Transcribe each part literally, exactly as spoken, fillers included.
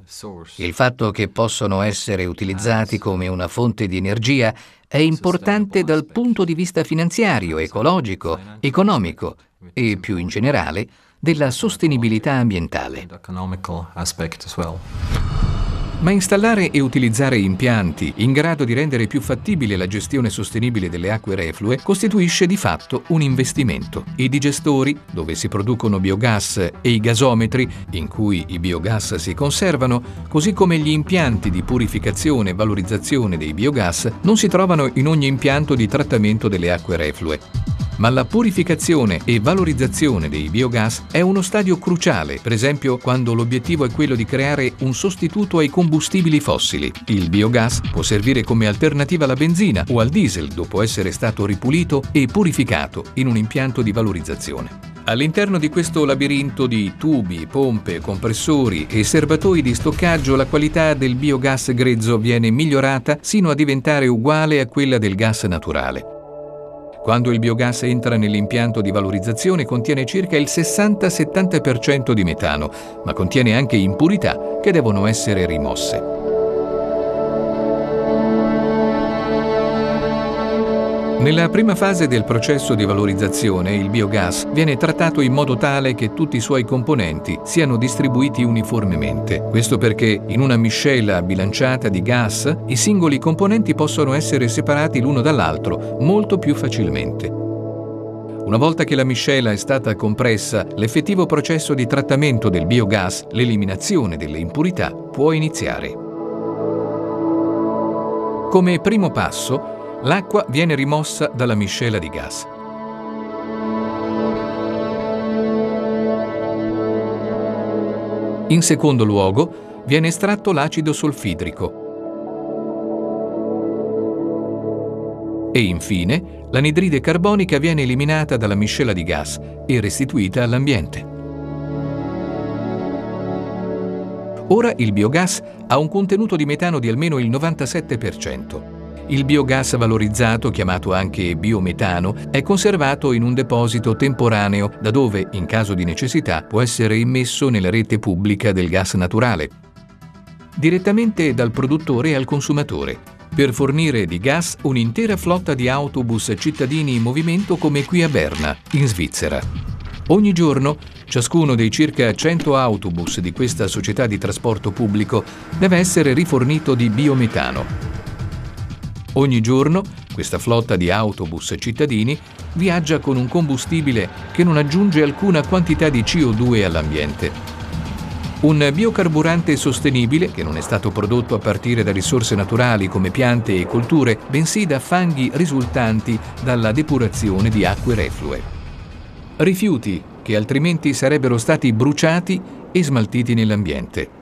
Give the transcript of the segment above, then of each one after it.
Il fatto che possono essere utilizzati come una fonte di energia è importante dal punto di vista finanziario, ecologico, economico e, più in generale, della sostenibilità ambientale. Ma installare e utilizzare impianti in grado di rendere più fattibile la gestione sostenibile delle acque reflue costituisce di fatto un investimento. I digestori, dove si producono biogas, e i gasometri, in cui i biogas si conservano, così come gli impianti di purificazione e valorizzazione dei biogas, non si trovano in ogni impianto di trattamento delle acque reflue. Ma la purificazione e valorizzazione dei biogas è uno stadio cruciale, per esempio quando l'obiettivo è quello di creare un sostituto ai combustibili fossili. Il biogas può servire come alternativa alla benzina o al diesel dopo essere stato ripulito e purificato in un impianto di valorizzazione. All'interno di questo labirinto di tubi, pompe, compressori e serbatoi di stoccaggio la qualità del biogas grezzo viene migliorata sino a diventare uguale a quella del gas naturale. Quando il biogas entra nell'impianto di valorizzazione contiene circa il sessanta settanta per cento di metano, ma contiene anche impurità che devono essere rimosse. Nella prima fase del processo di valorizzazione, il biogas viene trattato in modo tale che tutti i suoi componenti siano distribuiti uniformemente. Questo perché in una miscela bilanciata di gas, i singoli componenti possono essere separati l'uno dall'altro molto più facilmente. Una volta che la miscela è stata compressa, l'effettivo processo di trattamento del biogas, l'eliminazione delle impurità, può iniziare. Come primo passo, l'acqua viene rimossa dalla miscela di gas. In secondo luogo, viene estratto l'acido solfidrico. E infine, l'anidride carbonica viene eliminata dalla miscela di gas e restituita all'ambiente. Ora il biogas ha un contenuto di metano di almeno il novantasette per cento. Il biogas valorizzato, chiamato anche biometano, è conservato in un deposito temporaneo da dove, in caso di necessità, può essere immesso nella rete pubblica del gas naturale, direttamente dal produttore al consumatore, per fornire di gas un'intera flotta di autobus cittadini in movimento come qui a Berna, in Svizzera. Ogni giorno, ciascuno dei circa cento autobus di questa società di trasporto pubblico deve essere rifornito di biometano. Ogni giorno questa flotta di autobus cittadini viaggia con un combustibile che non aggiunge alcuna quantità di C O due all'ambiente. Un biocarburante sostenibile che non è stato prodotto a partire da risorse naturali come piante e colture, bensì da fanghi risultanti dalla depurazione di acque reflue. Rifiuti che altrimenti sarebbero stati bruciati e smaltiti nell'ambiente.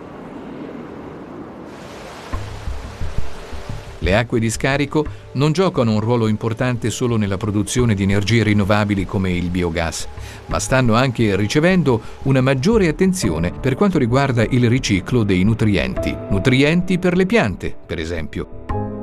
Le acque di scarico non giocano un ruolo importante solo nella produzione di energie rinnovabili come il biogas, ma stanno anche ricevendo una maggiore attenzione per quanto riguarda il riciclo dei nutrienti. Nutrienti per le piante, per esempio.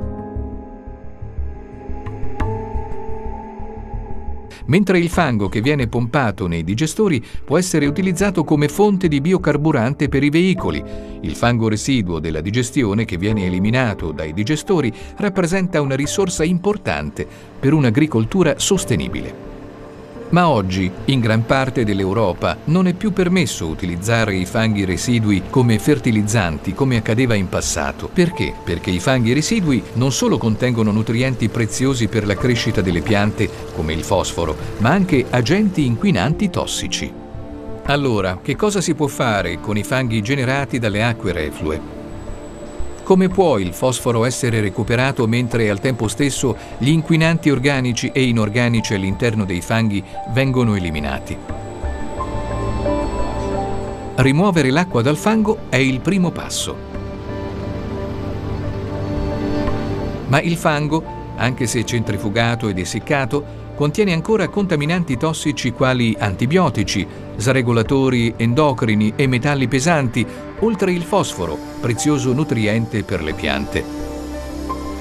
Mentre il fango che viene pompato nei digestori può essere utilizzato come fonte di biocarburante per i veicoli. Il fango residuo della digestione che viene eliminato dai digestori rappresenta una risorsa importante per un'agricoltura sostenibile. Ma oggi, in gran parte dell'Europa, non è più permesso utilizzare i fanghi residui come fertilizzanti, come accadeva in passato. Perché? Perché i fanghi residui non solo contengono nutrienti preziosi per la crescita delle piante, come il fosforo, ma anche agenti inquinanti tossici. Allora, che cosa si può fare con i fanghi generati dalle acque reflue? Come può il fosforo essere recuperato mentre al tempo stesso gli inquinanti organici e inorganici all'interno dei fanghi vengono eliminati? Rimuovere l'acqua dal fango è il primo passo. Ma il fango, anche se centrifugato ed essiccato, contiene ancora contaminanti tossici quali antibiotici, sregolatori endocrini e metalli pesanti, oltre il fosforo, prezioso nutriente per le piante.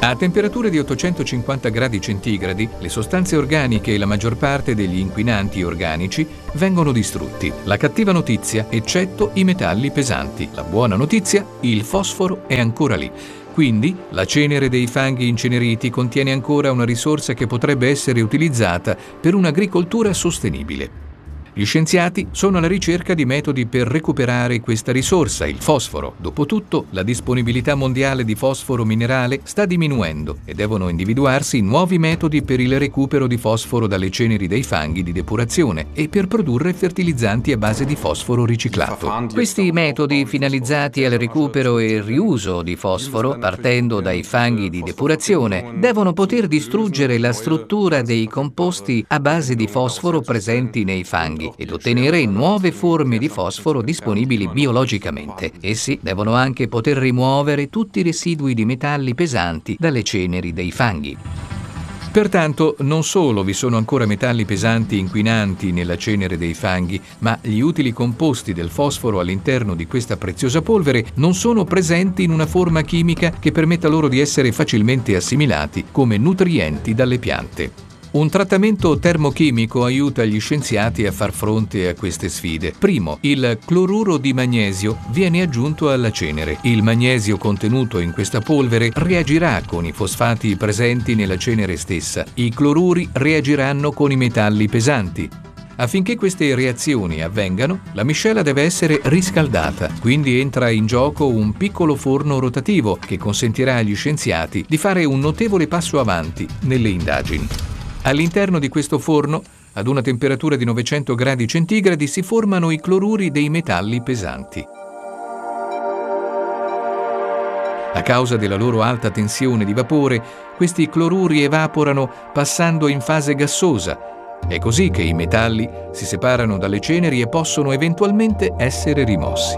A temperature di ottocentocinquanta gradi centigradi, le sostanze organiche e la maggior parte degli inquinanti organici vengono distrutti. La cattiva notizia, eccetto i metalli pesanti. La buona notizia, il fosforo è ancora lì. Quindi, la cenere dei fanghi inceneriti contiene ancora una risorsa che potrebbe essere utilizzata per un'agricoltura sostenibile. Gli scienziati sono alla ricerca di metodi per recuperare questa risorsa, il fosforo. Dopotutto, la disponibilità mondiale di fosforo minerale sta diminuendo e devono individuarsi nuovi metodi per il recupero di fosforo dalle ceneri dei fanghi di depurazione e per produrre fertilizzanti a base di fosforo riciclato. Questi metodi finalizzati al recupero e riuso di fosforo, partendo dai fanghi di depurazione, devono poter distruggere la struttura dei composti a base di fosforo presenti nei fanghi ed ottenere nuove forme di fosforo disponibili biologicamente. Essi devono anche poter rimuovere tutti i residui di metalli pesanti dalle ceneri dei fanghi. Pertanto, non solo vi sono ancora metalli pesanti inquinanti nella cenere dei fanghi, ma gli utili composti del fosforo all'interno di questa preziosa polvere non sono presenti in una forma chimica che permetta loro di essere facilmente assimilati come nutrienti dalle piante. Un trattamento termochimico aiuta gli scienziati a far fronte a queste sfide. Primo, il cloruro di magnesio viene aggiunto alla cenere. Il magnesio contenuto in questa polvere reagirà con i fosfati presenti nella cenere stessa. I cloruri reagiranno con i metalli pesanti. Affinché queste reazioni avvengano, la miscela deve essere riscaldata, quindi entra in gioco un piccolo forno rotativo che consentirà agli scienziati di fare un notevole passo avanti nelle indagini. All'interno di questo forno, ad una temperatura di novecento gradi centigradi, si formano i cloruri dei metalli pesanti. A causa della loro alta tensione di vapore, questi cloruri evaporano passando in fase gassosa. È così che i metalli si separano dalle ceneri e possono eventualmente essere rimossi.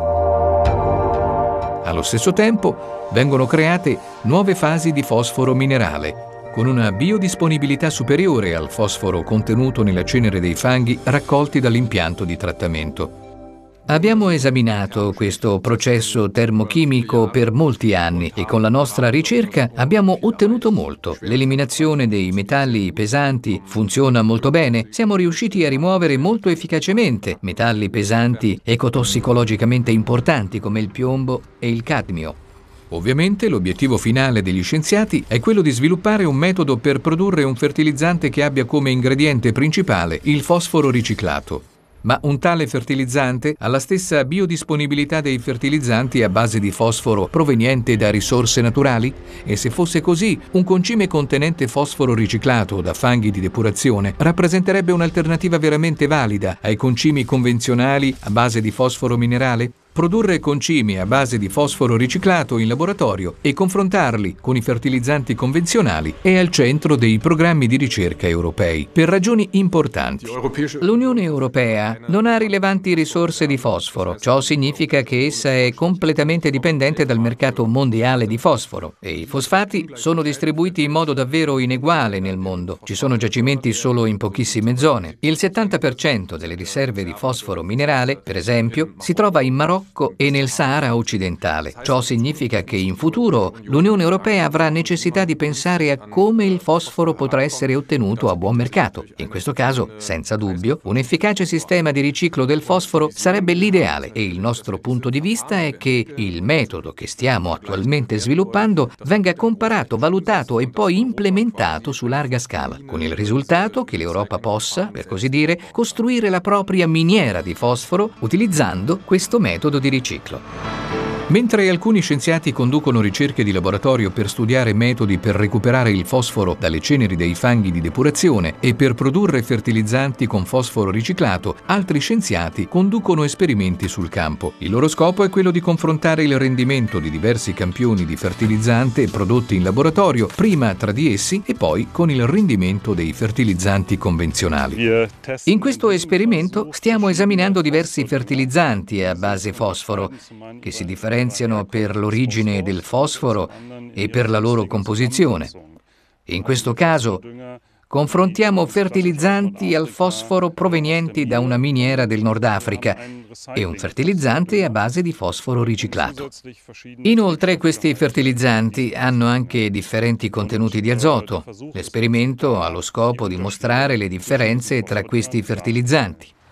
Allo stesso tempo, vengono create nuove fasi di fosforo minerale, con una biodisponibilità superiore al fosforo contenuto nella cenere dei fanghi raccolti dall'impianto di trattamento. Abbiamo esaminato questo processo termochimico per molti anni e con la nostra ricerca abbiamo ottenuto molto. L'eliminazione dei metalli pesanti funziona molto bene. Siamo riusciti a rimuovere molto efficacemente metalli pesanti ecotossicologicamente importanti come il piombo e il cadmio. Ovviamente l'obiettivo finale degli scienziati è quello di sviluppare un metodo per produrre un fertilizzante che abbia come ingrediente principale il fosforo riciclato. Ma un tale fertilizzante ha la stessa biodisponibilità dei fertilizzanti a base di fosforo proveniente da risorse naturali? E se fosse così, un concime contenente fosforo riciclato da fanghi di depurazione rappresenterebbe un'alternativa veramente valida ai concimi convenzionali a base di fosforo minerale? Produrre concimi a base di fosforo riciclato in laboratorio e confrontarli con i fertilizzanti convenzionali è al centro dei programmi di ricerca europei, per ragioni importanti. L'Unione Europea non ha rilevanti risorse di fosforo. Ciò significa che essa è completamente dipendente dal mercato mondiale di fosforo e i fosfati sono distribuiti in modo davvero ineguale nel mondo. Ci sono giacimenti solo in pochissime zone. Il settanta per cento delle riserve di fosforo minerale, per esempio, si trova in Marocco e nel Sahara occidentale. Ciò significa che in futuro l'Unione Europea avrà necessità di pensare a come il fosforo potrà essere ottenuto a buon mercato. In questo caso, senza dubbio, un efficace sistema di riciclo del fosforo sarebbe l'ideale e il nostro punto di vista è che il metodo che stiamo attualmente sviluppando venga comparato, valutato e poi implementato su larga scala, con il risultato che l'Europa possa, per così dire, costruire la propria miniera di fosforo utilizzando questo metodo di riciclo. Mentre alcuni scienziati conducono ricerche di laboratorio per studiare metodi per recuperare il fosforo dalle ceneri dei fanghi di depurazione e per produrre fertilizzanti con fosforo riciclato, altri scienziati conducono esperimenti sul campo. Il loro scopo è quello di confrontare il rendimento di diversi campioni di fertilizzante prodotti in laboratorio, prima tra di essi e poi con il rendimento dei fertilizzanti convenzionali. In questo esperimento stiamo esaminando diversi fertilizzanti a base fosforo che si differenziano per l'origine del fosforo e per la loro composizione. In questo caso, Confrontiamo fertilizzanti al fosforo provenienti da una miniera del Nord Africa e un fertilizzante a base di fosforo riciclato. Inoltre questi fertilizzanti hanno anche differenti contenuti di azoto. L'esperimento ha lo scopo di mostrare le differenze tra questi fertilizzanti.